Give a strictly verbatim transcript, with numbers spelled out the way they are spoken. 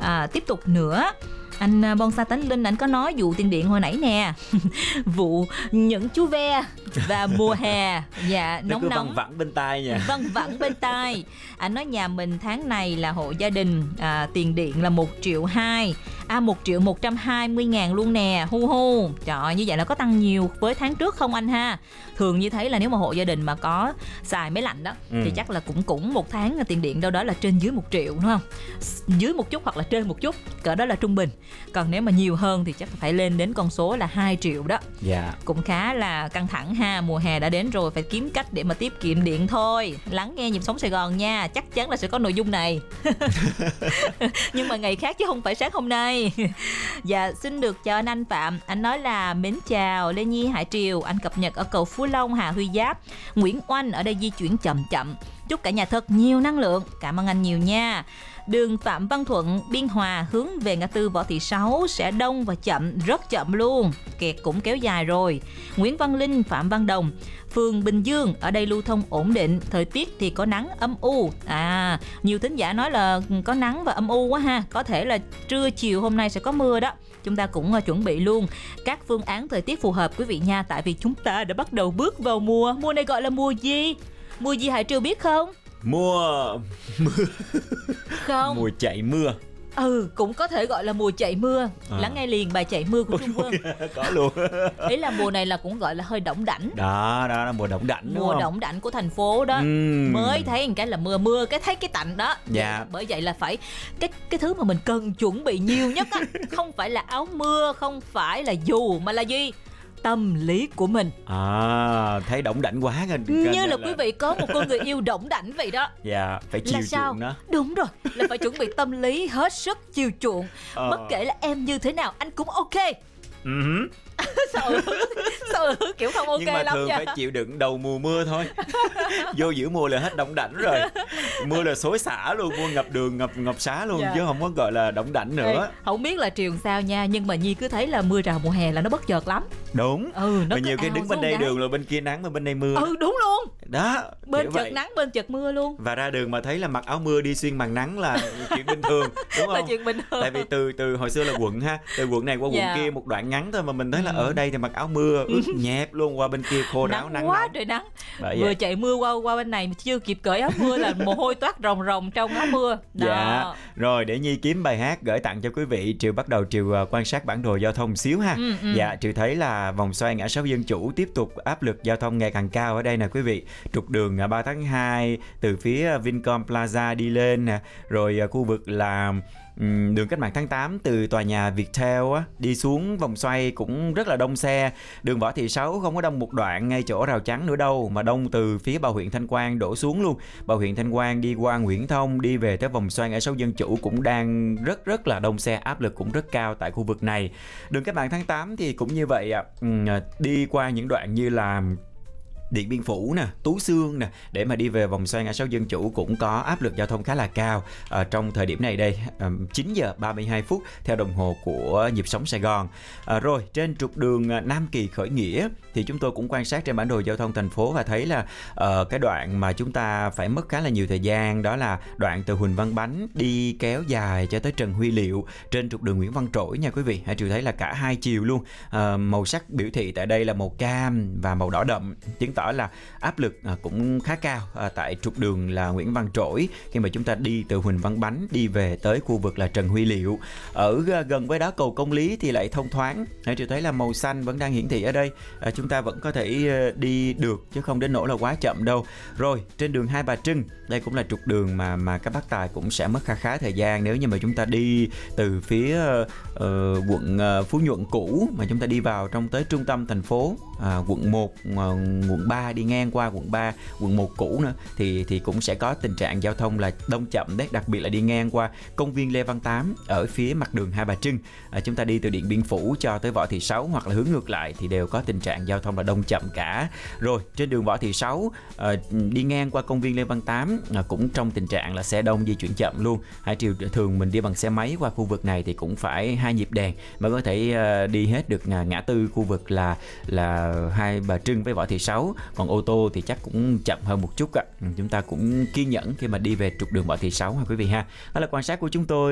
à, tiếp tục nữa, anh à, Bonsai Tánh Linh anh có nói vụ tiền điện hồi nãy nè. Vụ những chú ve và mùa hè, dạ nóng cứ nóng văng vẳng bên tai nha. Văng vẳng bên tai. Anh nói nhà mình tháng này là hộ gia đình à, tiền điện là một triệu hai, à một triệu một trăm hai mươi ngàn luôn nè. Hu hu. Trời ơi, như vậy là có tăng nhiều với tháng trước không anh ha? Thường như thấy là nếu mà hộ gia đình mà có xài máy lạnh đó ừ. thì chắc là cũng cũng một tháng tiền điện đâu đó là trên dưới một triệu, đúng không? Dưới một chút hoặc là trên một chút, cỡ đó là trung bình. Còn nếu mà nhiều hơn thì chắc phải lên đến con số là hai triệu đó. Dạ. Cũng khá là căng thẳng ha. Mùa hè đã đến rồi, phải kiếm cách để mà tiết kiệm điện thôi. Lắng nghe Nhịp Sống Sài Gòn nha, chắc chắn là sẽ có nội dung này. Nhưng mà ngày khác chứ không phải sáng hôm nay. Dạ, xin được chào anh Anh Phạm. Anh nói là mến chào Lê Nhi, Hải Triều. Anh cập nhật ở cầu Phú Long, Hà Huy Giáp. Nguyễn Oanh ở đây di chuyển chậm chậm. Chúc cả nhà thật nhiều năng lượng. Cảm ơn anh nhiều nha. Đường Phạm Văn Thuận, Biên Hòa hướng về ngã tư Võ Thị Sáu sẽ đông và chậm, rất chậm luôn. Kẹt cũng kéo dài rồi. Nguyễn Văn Linh, Phạm Văn Đồng, phường Bình Dương, ở đây lưu thông ổn định. Thời tiết thì có nắng âm u. À, nhiều thính giả nói là có nắng và âm u quá ha. Có thể là trưa chiều hôm nay sẽ có mưa đó. Chúng ta cũng chuẩn bị luôn các phương án thời tiết phù hợp quý vị nha. Tại vì chúng ta đã bắt đầu bước vào mùa. Mùa này gọi là mùa gì? Mùa gì Hải Triều biết không? Mùa mưa. Không. Mùa chạy mưa. Ừ, cũng có thể gọi là mùa chạy mưa. À. Lắng nghe liền bài Chạy Mưa của Trung Quân. Có luôn. Ý là mùa này là cũng gọi là hơi đỏng đảnh. Đó, đó là mùa đỏng đảnh đúng Mùa không? đỏng đảnh của thành phố đó. uhm. Mới thấy một cái là mưa mưa, cái thấy cái tạnh đó. Dạ. Bởi vậy là phải cái cái thứ mà mình cần chuẩn bị nhiều nhất á, không phải là áo mưa, không phải là dù, mà là gì? Tâm lý của mình. À, thấy đỏng đảnh quá rồi. Như là, là quý vị có một cô người yêu đỏng đảnh vậy đó. Dạ, phải chiều chuộng đó. Đúng rồi, là phải chuẩn bị tâm lý hết sức chiều chuộng. ờ. Bất kể là em như thế nào anh cũng ok. uh-huh. Sao ừ, sao ừ, kiểu không ok lắm. Nhưng mà thường nha. phải chịu đựng đầu mùa mưa thôi. Vô giữa mùa là hết đỏng đảnh rồi. Mưa là xối xả luôn, mưa ngập đường, ngập ngập xá luôn. Dạ. Chứ không có gọi là đỏng đảnh nữa. Ê, không biết là Triều sao nha, nhưng mà Nhi cứ thấy là mưa rào mùa hè là nó bất chợt lắm. Đúng. Ừ, nó mà nhiều khi đứng bên đây đường rồi bên kia nắng mà bên đây mưa. Ừ, đúng luôn. Đó. Bên chợt vậy. Nắng, bên chợt mưa luôn. Và ra đường mà thấy là mặc áo mưa đi xuyên màn nắng là chuyện bình thường, đúng không? Là chuyện bình thường. Tại vì từ từ hồi xưa là quận ha, từ quận này qua quận dạ. kia một đoạn ngắn thôi mà mình thấy là ừ. ở đây thì mặc áo mưa ướt nhẹp luôn, qua bên kia khô ráo nắng quá nóng. Trời nắng. Bởi vừa vậy. Chạy mưa qua qua bên này mà chưa kịp cởi áo mưa là mồ hôi toát ròng ròng trong áo mưa. Đó. Dạ. Rồi để Nhi kiếm bài hát gửi tặng cho quý vị. Triều bắt đầu Triều quan sát bản đồ giao thông một xíu ha. Ừ, ừ. Dạ, Triều thấy là vòng xoay ngã sáu Dân Chủ tiếp tục áp lực giao thông ngày càng cao ở đây nè quý vị. Trục đường ba tháng hai từ phía Vincom Plaza đi lên nè, rồi khu vực là đường Cách Mạng tháng tám từ tòa nhà Viettel á đi xuống vòng xoay cũng rất là đông xe. Đường Võ Thị Sáu không có đông một đoạn ngay chỗ rào chắn nữa đâu, mà đông từ phía Bào Huyện Thanh Quang đổ xuống luôn. Bào Huyện Thanh Quang đi qua Nguyễn Thông đi về tới vòng xoay ngã sáu Dân Chủ cũng đang rất rất là đông xe, áp lực cũng rất cao tại khu vực này. Đường Cách Mạng tháng tám thì cũng như vậy ạ, đi qua những đoạn như là Điện Biên Phủ nè, Tú Xương nè, để mà đi về vòng xoay ngã sáu Dân Chủ cũng có áp lực giao thông khá là cao à, trong thời điểm này đây. à, chín giờ ba mươi hai phút theo đồng hồ của Nhịp Sống Sài Gòn. à, Rồi trên trục đường Nam Kỳ Khởi Nghĩa thì chúng tôi cũng quan sát trên bản đồ giao thông thành phố và thấy là uh, cái đoạn mà chúng ta phải mất khá là nhiều thời gian, đó là đoạn từ Huỳnh Văn Bánh đi kéo dài cho tới Trần Huy Liệu trên trục đường Nguyễn Văn Trỗi nha quý vị. Hãy Triều thấy là cả hai chiều luôn. à, Màu sắc biểu thị tại đây là màu cam và màu đỏ đậm, chứng tỏ là áp lực à, cũng khá cao à, tại trục đường là Nguyễn Văn Trỗi khi mà chúng ta đi từ Huỳnh Văn Bánh đi về tới khu vực là Trần Huy Liệu. Ở à, gần với đó cầu Công Lý thì lại thông thoáng. Hãy Triều thấy là màu xanh vẫn đang hiển thị ở đây. à, chúng ta vẫn có thể à, đi được chứ không đến nỗi là quá chậm đâu. Rồi trên đường Hai Bà Trưng, đây cũng là trục đường mà mà các bác tài cũng sẽ mất khá khá thời gian nếu như mà chúng ta đi từ phía uh, quận uh, Phú Nhuận cũ mà chúng ta đi vào trong tới trung tâm thành phố, à, quận một, uh, quận ba, đi ngang qua quận ba, quận một cũ nữa thì thì cũng sẽ có tình trạng giao thông là đông chậm đấy, đặc biệt là đi ngang qua công viên Lê Văn Tám ở phía mặt đường Hai Bà Trưng. À, chúng ta đi từ Điện Biên Phủ cho tới Võ Thị Sáu hoặc là hướng ngược lại thì đều có tình trạng giao thông là đông chậm cả. Rồi trên đường Võ Thị Sáu à, đi ngang qua công viên Lê Văn Tám à, cũng trong tình trạng là xe đông di chuyển chậm luôn. Hai chiều thường mình đi bằng xe máy qua khu vực này thì cũng phải hai nhịp đèn mới có thể à, đi hết được ngã, ngã tư khu vực là là Hai Bà Trưng với Võ Thị Sáu. Còn ô tô thì chắc cũng chậm hơn một chút ạ. Chúng ta cũng kiên nhẫn khi mà đi về trục đường Võ Thị Sáu ha quý vị ha. Đó là quan sát của chúng tôi.